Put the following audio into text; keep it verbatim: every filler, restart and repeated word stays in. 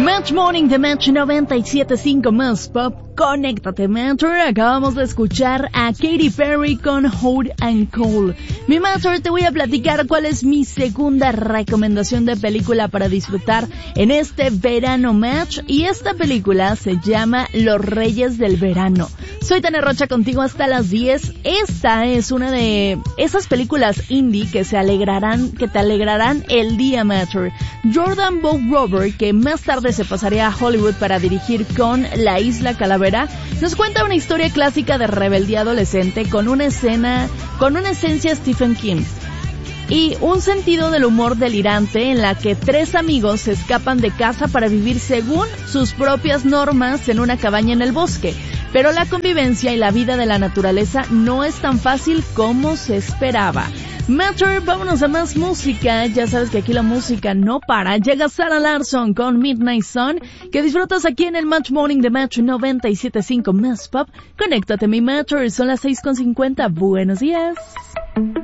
Match Morning de Match noventa y siete punto cinco más Pop. Conéctate, Mentor. Acabamos de escuchar a Katy Perry con Hot and Cold. Mi Mentor, te voy a platicar cuál es mi segunda recomendación de película para disfrutar en este verano Match. Y esta película se llama Los Reyes del Verano. Soy Tania Rocha contigo hasta las diez. Esta es una de esas películas indie que se alegrarán, que te alegrarán el día, Mentor. Jordan Vogt-Roberts, que más tarde se pasaría a Hollywood para dirigir con La Isla Calavera, nos cuenta una historia clásica de rebeldía adolescente con una escena, con una esencia Stephen King y un sentido del humor delirante en la que tres amigos se escapan de casa para vivir según sus propias normas en una cabaña en el bosque. Pero la convivencia y la vida de la naturaleza no es tan fácil como se esperaba. Matter, vámonos a más música. Ya sabes que aquí la música no para. Llega Sarah Larsson con Midnight Sun, que disfrutas aquí en el Match Morning de Match noventa y siete punto cinco más Pop. Conéctate, mi Matter. Son las seis con cincuenta. Buenos días.